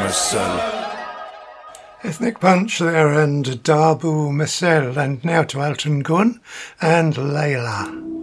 Marcel. Ethnic Punch there and Dabu Marcel, and now to Elton Gun and Layla.